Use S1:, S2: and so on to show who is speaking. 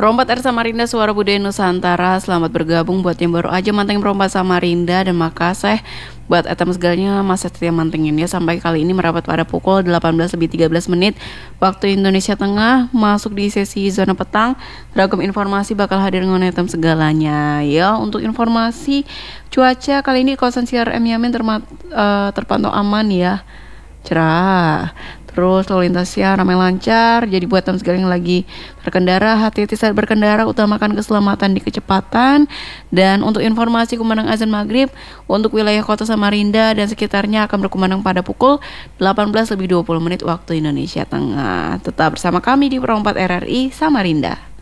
S1: Perompat R Samarinda Suara Budaya Nusantara, selamat bergabung buat yang baru aja manteng perompat Samarinda, dan makasih buat etam segalanya masa setia mantengin ya. Sampai kali ini merapat pada pukul 18:13 waktu Indonesia Tengah, masuk di sesi zona petang. Beragam informasi bakal hadir dengan etam segalanya ya. Untuk informasi cuaca kali ini kawasan CRM Yamin terpantau aman ya, cerah. Terus lalu lintasnya ramai lancar. Jadi buat teman sekalian yang lagi berkendara, hati-hati saat berkendara, utamakan keselamatan di kecepatan. Dan untuk informasi kumandang azan maghrib untuk wilayah kota Samarinda dan sekitarnya akan berkumandang pada pukul 18:20 waktu Indonesia Tengah. Tetap bersama kami di Perompat RRI Samarinda.